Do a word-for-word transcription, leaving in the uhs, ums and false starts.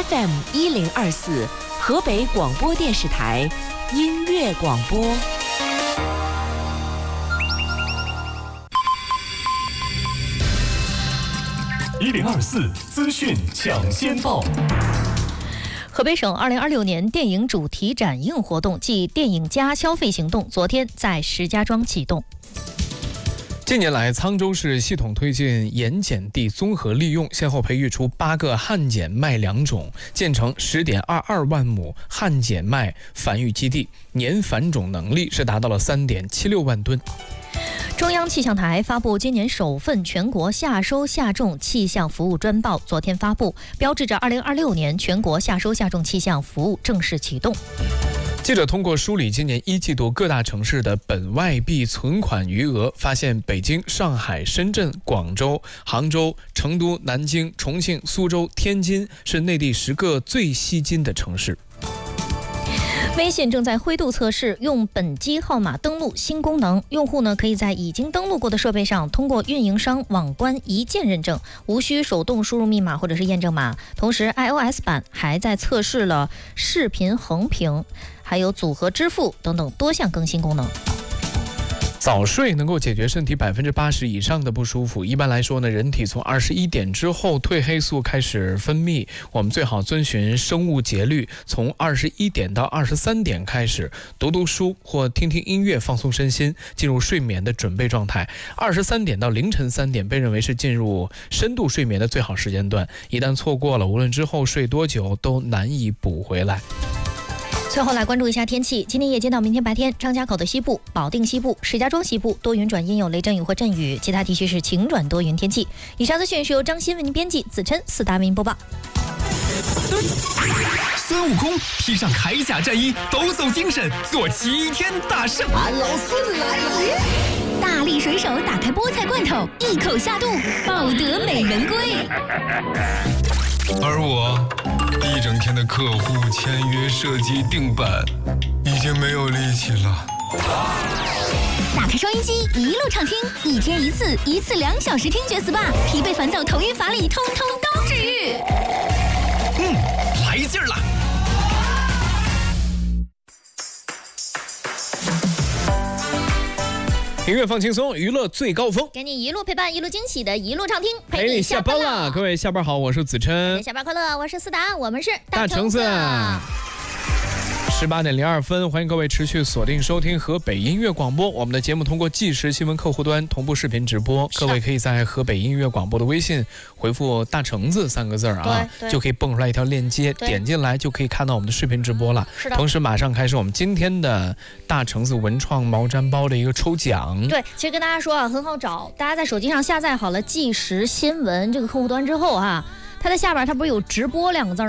F M 一零二四，河北广播电视台音乐广播。 一零二四资讯抢先报。 河北省二零二六年电影主题展映活动暨电影加消费行动昨天在石家庄启动。 近年来，沧州市系统推进盐碱地综合利用，先后培育出八个旱碱麦良种，建成十点二二万亩旱碱麦繁育基地，年繁种能力是达到了三点七六万吨。 中央气象台发布今年首份全国夏收夏种气象服务专报，昨天发布，标志着二零二六年全国夏收夏种气象服务正式启动。 记者通过梳理今年一季度各大城市的本外币存款余额，发现北京、上海、深圳、广州、杭州、成都、南京、重庆、苏州、天津是内地十个最吸金的城市。 微信正在灰度测试用本机号码登录新功能，用户呢可以在已经登录过的设备上通过运营商网关一键认证，无需手动输入密码或者是验证码。同时 iOS 版还在测试了视频横屏，还有组合支付等等多项更新功能。 早睡能够解决身体百分之八十以上的不舒服。一般来说呢，人体从二十一点之后褪黑素开始分泌，我们最好遵循生物节律，从二十一点到二十三点开始读读书或听听音乐放松身心，进入睡眠的准备状态。二十三点到凌晨三点被认为是进入深度睡眠的最好时间段，一旦错过了，无论之后睡多久都难以补回来。 最后来关注一下天气，今天夜间到明天白天，张家口的西部、保定西部、石家庄西部多云转阴，有雷阵雨或阵雨，其他地区是晴转多云天气。以上资讯是由张欣为您编辑，子琛、四达为您播报。 孙悟空披上铠甲战衣，抖擞精神，做齐天大圣。 俺老孙来了！ 大力水手打开菠菜罐头，一口下肚，抱得美人归。 而我一整天的客户签约、设计、定版，已经没有力气了。 打开收音机，一路畅听，一天一次，一次两小时听觉 S P A， 疲惫烦躁、头晕乏力，通通都治愈。 嗯，来劲儿了！ 音乐放轻松，娱乐最高峰， 给你一路陪伴，一路惊喜的一路畅听， 陪你下班了。各位下班好，我是子琛。 下班快乐，我是思达，我们是大橙子。十八点零二分，欢迎各位持续锁定收听河北音乐广播。我们的节目通过即时新闻客户端同步视频直播，各位可以在河北音乐广播的微信回复大橙子三个字啊，就可以蹦出来一条链接，点进来就可以看到我们的视频直播了。同时马上开始我们今天的大橙子文创毛毡包的一个抽奖。 对，其实跟大家说啊，很好找，大家在手机上下载好了即时新闻这个客户端之后啊，它的下边它不是有直播两个字